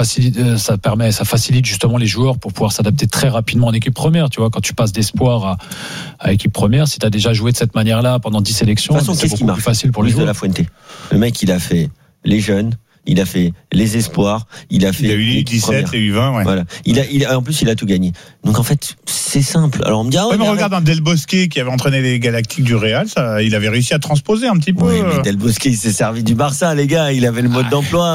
facilite justement les joueurs pour pouvoir s'adapter très rapidement en équipe première. Tu vois, quand tu passes d'espoir à équipe première, si tu as déjà joué de cette manière-là pendant 10 sélections, De la Fuente. Le mec, il a fait les jeunes. Il a fait les espoirs, il a eu les 17, les U20, ouais. Voilà. En plus, il a tout gagné. Donc en fait, c'est simple. Alors on me dit, mais regarde un Del Bosque qui avait entraîné les Galactiques du Real, il avait réussi à transposer un petit peu. Oui, mais Del Bosque, il s'est servi du Barça, les gars. Il avait le mode d'emploi.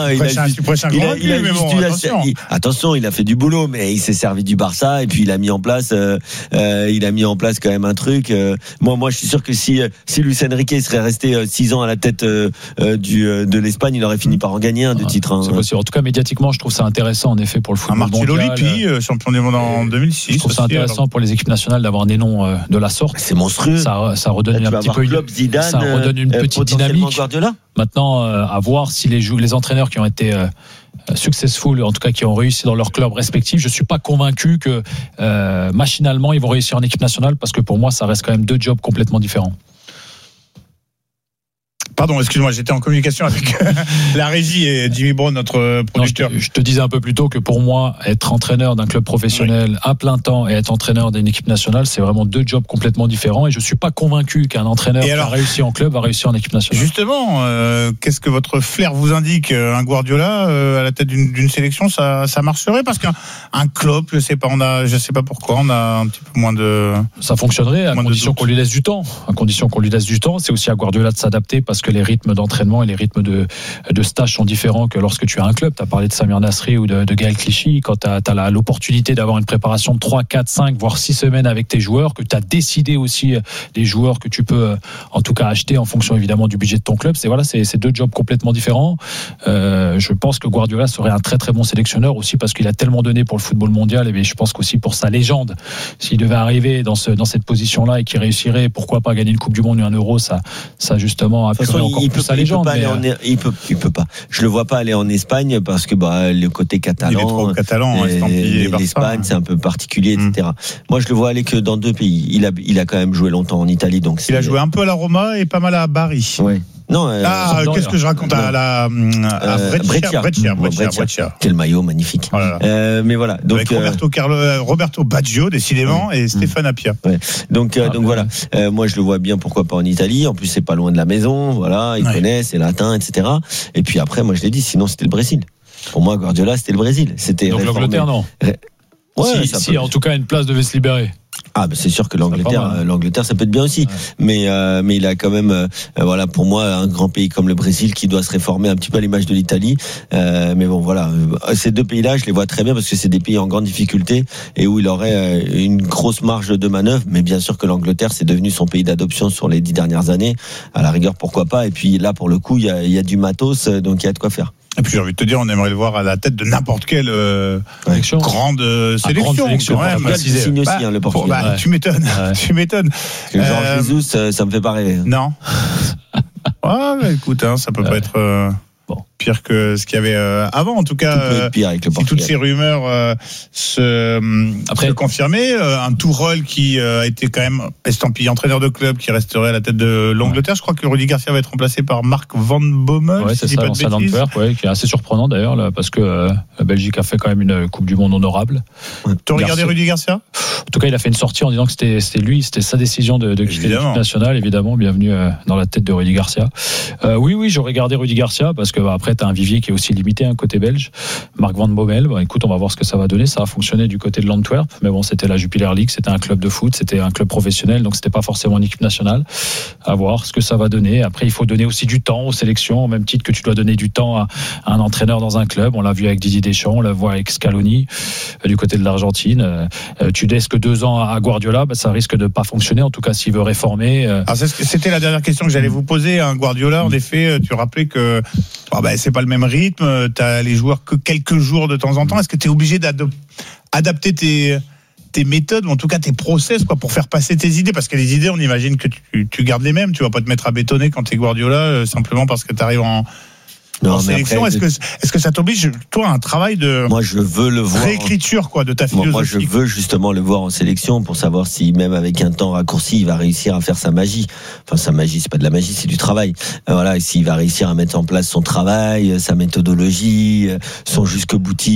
Attention, il a fait du boulot, mais il s'est servi du Barça et puis il a mis en place quand même un truc. Moi, je suis sûr que si Luis Enrique serait resté 6 ans à la tête de l'Espagne, il aurait fini par en gagner un de titres. C'est possible. En tout cas, médiatiquement, je trouve ça intéressant en effet pour le football mondial. Marcelo Lippi, champion du monde en 2006. Je trouve ça intéressant pour les équipes nationales d'avoir des noms de la sorte. C'est monstrueux. Ça redonne un petit peu Zidane, ça redonne une petite dynamique. Guardiola. Maintenant, à voir si les entraîneurs qui ont été successful, en tout cas qui ont réussi dans leur club respectif, je suis pas convaincu que machinalement ils vont réussir en équipe nationale, parce que pour moi ça reste quand même 2 jobs complètement différents. Pardon, excuse-moi, j'étais en communication avec la régie et Jimmy Brown, notre producteur. Je te disais un peu plus tôt que pour moi, être entraîneur d'un club professionnel à plein temps et être entraîneur d'une équipe nationale, c'est vraiment 2 jobs complètement différents, et je suis pas convaincu qu'un entraîneur qui a réussi en club va réussir en équipe nationale. Justement, qu'est-ce que votre flair vous indique? Un Guardiola à la tête d'une sélection, ça marcherait? Parce qu'un Klopp, je sais pas pourquoi, on a un petit peu moins de... Ça fonctionnerait à condition qu'on lui laisse du temps. À condition qu'on lui laisse du temps. C'est aussi à Guardiola de s'adapter, parce que les rythmes d'entraînement et les rythmes de stage sont différents que lorsque tu as un club. Tu as parlé de Samir Nasri ou de Gaël Clichy. Quand tu as l'opportunité d'avoir une préparation de 3, 4, 5, voire 6 semaines avec tes joueurs, que tu as décidé aussi des joueurs que tu peux en tout cas acheter en fonction évidemment du budget de ton club, c'est 2 jobs complètement différents. Je pense que Guardiola serait un très très bon sélectionneur aussi, parce qu'il a tellement donné pour le football mondial, et je pense qu'aussi pour sa légende, s'il devait arriver dans cette position-là et qu'il réussirait, pourquoi pas gagner une Coupe du Monde ou un Euro, ça justement appuierait encore plus sa légende. Il peut pas. Je le vois pas aller en Espagne, parce que le côté catalan, il est trop catalan, l'Espagne, c'est un peu particulier, etc. Moi, je le vois aller que dans 2 pays. Il a quand même joué longtemps en Italie, donc il a joué un peu à la Roma et pas mal à Bari. Ouais. Non, qu'est-ce que je raconte à Brescia. Quel maillot magnifique. Oh là là. Mais voilà. Donc avec Roberto Baggio décidément, et Stéphane Appia. Ouais. Donc voilà. Moi je le vois bien, pourquoi pas en Italie. En plus c'est pas loin de la maison. Voilà, il connaît, c'est latin, etc. Et puis après, moi je l'ai dit. Sinon c'était le Brésil. Pour moi, Guardiola c'était le Brésil. C'était donc l'Angleterre, non. Ouais, si en tout cas une place devait se libérer. C'est sûr que l'Angleterre ça peut être bien aussi, mais il a quand même pour moi un grand pays comme le Brésil qui doit se réformer un petit peu à l'image de l'Italie, mais bon voilà, ces 2 pays-là je les vois très bien, parce que c'est des pays en grande difficulté et où il aurait une grosse marge de manœuvre. Mais bien sûr que l'Angleterre c'est devenu son pays d'adoption sur les 10 dernières années, à la rigueur pourquoi pas, et puis là pour le coup il y a du matos, donc il y a de quoi faire. Et puis j'ai envie de te dire, on aimerait le voir à la tête de n'importe quelle grande sélection. Signe aussi, le Portugal. Tu m'étonnes. Tu m'étonnes. Genre Jesus, ça me fait pas rêver. Non. Écoute, ça peut pas être pire que ce qu'il y avait avant, en tout cas. Tout peut être pire avec le Portugal. Si toutes ces rumeurs se confirmaient, un Tourelle qui a été quand même estampillé entraîneur de club, qui resterait à la tête de l'Angleterre. Je crois que Rudy Garcia va être remplacé par Mark Van Bommel. Ouais, c'est ça, l'ancien d'Antwerp, qui est assez surprenant d'ailleurs, là, parce que la Belgique a fait quand même une Coupe du Monde honorable. Tu as regardé Rudy Garcia ? En tout cas, il a fait une sortie en disant que c'était sa décision de quitter l'équipe nationale. Évidemment, bienvenue dans la tête de Rudy Garcia. Oui, j'ai regardé Rudy Garcia, parce que après t'as un vivier qui est aussi limité, côté belge. Mark Van Bommel, écoute, on va voir ce que ça va donner. Ça a fonctionné du côté de l'Antwerp, mais bon, c'était la Jupiler League, c'était un club de foot, c'était un club professionnel, donc c'était pas forcément une équipe nationale. À voir ce que ça va donner. Après, il faut donner aussi du temps aux sélections, au même titre que tu dois donner du temps à un entraîneur dans un club. On l'a vu avec Didier Deschamps, on l'a vu avec Scaloni du côté de l'Argentine. Tu laisses que 2 ans à Guardiola, ça risque de pas fonctionner, en tout cas s'il veut réformer. Alors, c'était la dernière question que j'allais vous poser. Guardiola, en effet, tu rappelais que c'est pas le même rythme, t'as les joueurs que quelques jours de temps en temps. Est-ce que t'es obligé d'adapter tes méthodes, ou en tout cas tes process, pour faire passer tes idées? Parce que les idées, on imagine que tu gardes les mêmes. Tu vas pas te mettre à bétonner quand t'es Guardiola, simplement parce que t'arrives en sélection. Après, est-ce que ça t'oblige, toi, à un travail de réécriture, de ta philosophie? Moi, je veux justement le voir en sélection pour savoir si, même avec un temps raccourci, il va réussir à faire sa magie. Enfin, sa magie, c'est pas de la magie, c'est du travail. Et s'il va réussir à mettre en place son travail, sa méthodologie, son jusque-boutisme,